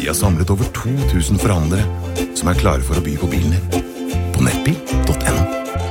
Vi har samlet over 2000 forhandlere som klare for å by på bilen din. På nettbil.no.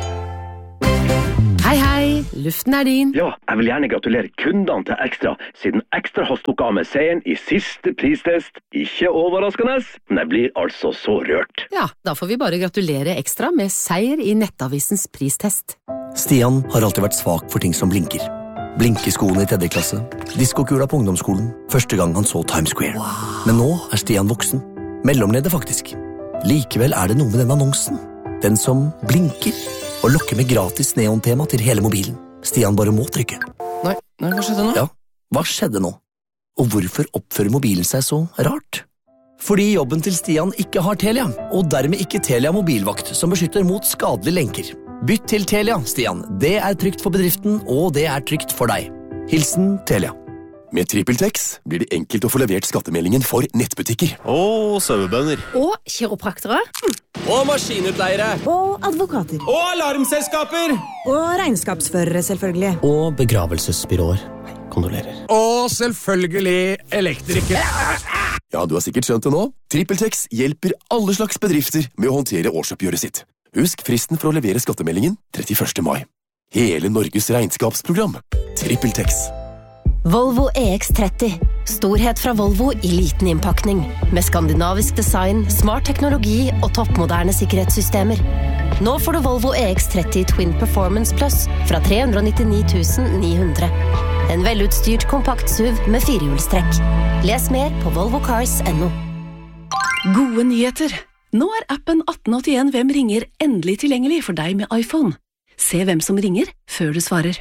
Hei, luften din. Ja, jeg vil gjerne gratulere kundene til Extra, siden Extra har stukket av med seieren i siste pristest. Ikke overraskende, men jeg blir altså så rørt. Ja, da får vi bare gratulere Extra med seier i Nettavisens pristest. Stian har alltid vært svak for ting som blinker. Blinkeskoene i 3. klasse, diskokula på ungdomsskolen, første gang han så Times Square. Wow. Men nå Stian voksen. Mellomleder faktisk. Likevel det noe med den annonsen. Den som blinker og lokker med gratis neontema til hele mobilen. Stian bare må trykke. Nei, hva skjedde nå? Ja, hva skjedde nå? Og hvorfor oppfører mobilen seg så rart? Fordi jobben til Stian ikke har Telia, og dermed ikke Telia mobilvakt som beskytter mot skadelige lenker. Bytt til Telia, Stian. Det trygt for bedriften, og det trygt for deg. Hilsen Telia. Med TrippelTex blir det enkelt å få levert skattemeldingen for nettbutikker. Og sauebønder. Og kiropraktere. Og maskinutleiere. Og advokater. Og alarmselskaper. Og regnskapsførere, selvfølgelig. Og begravelsesbyråer. Kondolerer. Og selvfølgelig elektrikere. Ja, du har sikkert skjønt det nå. TrippelTex hjelper alle slags bedrifter med å håndtere årsoppgjøret sitt. Husk fristen for å levere skattemeldingen 31. mai. Hele Norges regnskapsprogram. TrippelTex. Volvo EX30. Storhet fra Volvo i liten innpakning. Med skandinavisk design, smart teknologi og toppmoderne sikkerhetssystemer. Nå får du Volvo EX30 Twin Performance Plus fra 399 900. En velutstyrt kompakt SUV med firehjulstrekk. Les mer på volvocars.no. Gode nyheter! Nå appen 1881 Hvem ringer endelig tilgjengelig for deg med iPhone. Se hvem som ringer før du svarer.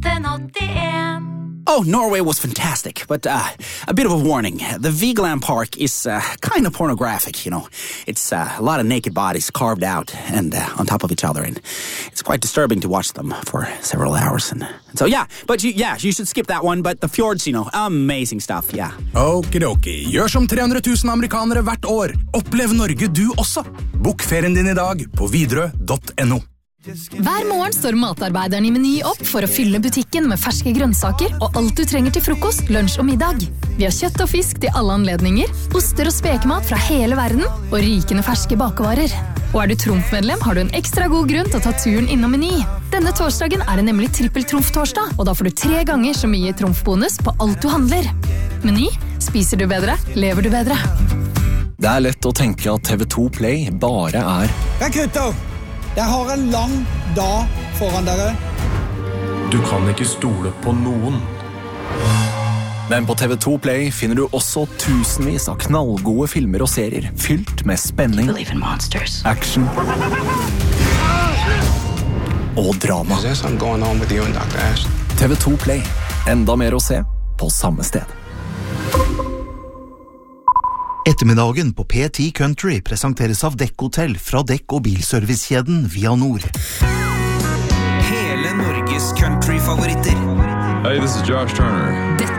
1881. Oh, Norway was fantastic, but a bit of a warning. The Vigeland Park is kind of pornographic, you know. It's a lot of naked bodies carved out and on top of each other, and it's quite disturbing to watch them for several hours. And so, yeah, but you should skip that one, but the fjords, you know, amazing stuff, yeah. Okidoki. Gjør som 300 000 amerikanere hvert år. Opplev Norge du også. Bok ferien din i dag på Widerøe.no. Hver morgen står matarbeideren i Meny opp for å fylle butikken med ferske grønnsaker og alt du trenger til frokost, lunsj og middag. Vi har kjøtt og fisk til alle anledninger, oster og spekemat fra hele verden og rikende ferske bakevarer. Og du Trumf-medlem, har du en ekstra god grunn til å ta turen innom Meny. Denne torsdagen det nemlig trippel-Trumf-torsdag, og da får du 3 ganger så mye Trumf-bonus på alt du handler. Meny, spiser du bedre, lever du bedre. Det lett å tenke at TV2 Play bare Gutter! Jeg har en lang dag foran dere. Du kan ikke stole på noen. Men på TV2 Play finner du også tusenvis av knallgode filmer og serier, fylt med spenning, action og drama. TV2 Play. Enda mer å se på samme sted. Ettermiddagen på P10 Country presenteres av Dekk Hotel fra Dekk- og bilservicekjeden Via Nord. Hele Norges country-favoritter. Hey, this is Josh Turner. Dette